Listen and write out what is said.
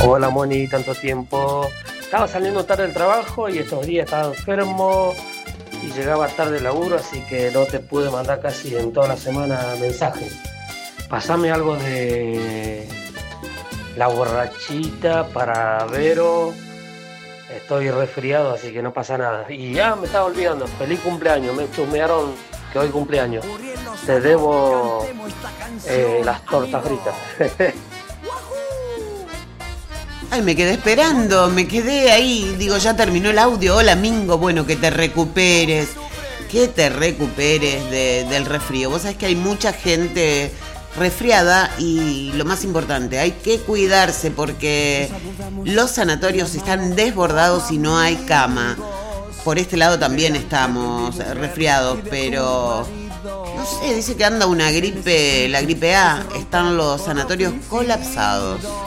Hola Moni, tanto tiempo. Estaba saliendo tarde del trabajo y estos días estaba enfermo y llegaba tarde del laburo, así que no te pude mandar casi en toda la semana mensajes. Pasame algo de La Borrachita para Vero. Estoy resfriado, así que no pasa nada. Y ya me estaba olvidando, feliz cumpleaños. Me chusmearon que hoy cumpleaños. Te debo las tortas fritas. Ay, me quedé esperando, me quedé ahí. Digo, ya terminó el audio. Hola, Mingo. Bueno, que te recuperes. Del resfrío. Vos sabés que hay mucha gente resfriada y lo más importante, hay que cuidarse porque los sanatorios están desbordados y no hay cama. Por este lado también estamos resfriados, pero no sé, dice que anda una gripe, la gripe A. Están los sanatorios colapsados.